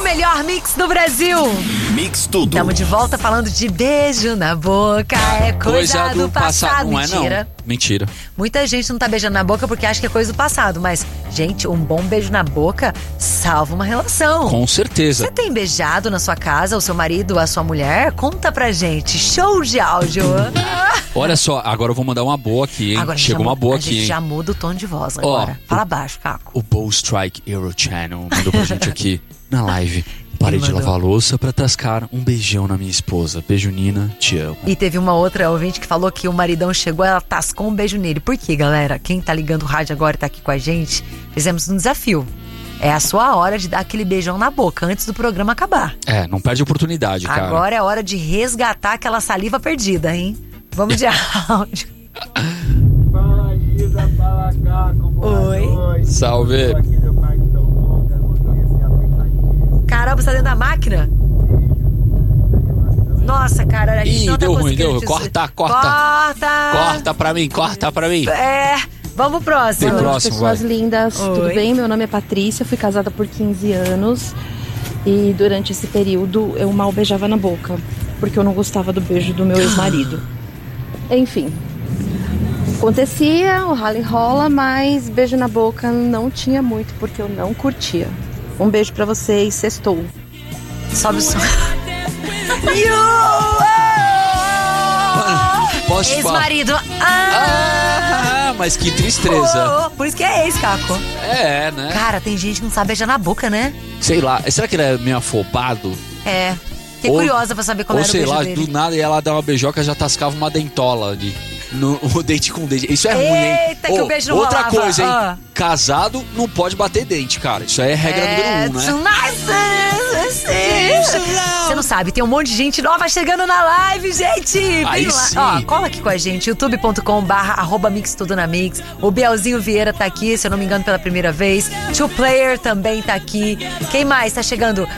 melhor mix do Brasil. Mix tudo. Estamos de volta falando de beijo na boca. É coisa do passado. Não Mentira. é, não. Mentira. Muita gente não tá beijando na boca porque acha que é coisa do passado. Mas, gente, um bom beijo na boca salva uma relação. Com certeza. Você tem beijado na sua casa o seu marido ou a sua mulher? Conta pra gente. Show de áudio. Olha só, agora eu vou mandar uma boa aqui, hein? Agora Chegou uma boa a aqui, gente hein? já muda o tom de voz agora. Fala baixo, Caco. O Bow Strike Euro Channel mandou pra gente aqui na live. Parei de mandou? lavar a louça pra tascar um beijão na minha esposa. Beijo, Nina, te amo. E teve uma outra ouvinte que falou que o maridão chegou, ela tascou um beijo nele. Por quê, galera? Quem tá ligando o rádio agora e tá aqui com a gente, fizemos um desafio. É a sua hora de dar aquele beijão na boca antes do programa acabar. É, não perde a oportunidade, cara. Agora é hora de resgatar aquela saliva perdida, hein? Vamos de áudio. Fala, Isa, fala, Caco, boa Oi. noite. Salve. Eu tô aqui do Parque São Lucas, motorista aplicativo. Caramba, você tá dentro da máquina? Nossa, cara, a gente Ih, não tá deu ruim, conseguindo deu ruim. te- Corta. Corta pra mim. Vamos pro próximo. Tem Boa noite, próximo, pessoas vai. lindas. Oi. Tudo bem? Meu nome é Patrícia, fui casada por 15 anos e durante esse período eu mal beijava na boca, porque eu não gostava do beijo do meu ex-marido. Enfim, acontecia, o rally rola, mas beijo na boca não tinha muito, porque eu não curtia. Um beijo pra vocês, sextou. Sobe o som. Posso te falar? Ex-marido. Mas que tristeza. Por isso que é ex, Caco. É, né? Cara, tem gente que não sabe beijar na boca, né? Sei lá, será que ele é meio afobado? É. Fiquei Ou- curiosa pra saber como Ou era o sei beijo lá, dele. do nada ia lá dar uma beijoca, já tascava uma dentola ali. O dente com dente. Isso é ruim, hein? Eita, que o beijo não outra rolava. coisa, hein? Ah. Casado não pode bater dente, cara. Isso aí é regra número 1, né? Você não sabe, tem um monte de gente nova chegando na live, gente. Vem Aí lá. sim. Ó, cola aqui com a gente, youtube.com/mix tudo na mix. O Bielzinho Vieira tá aqui, se eu não me engano, pela primeira vez. Two Player também tá aqui. Quem mais tá chegando?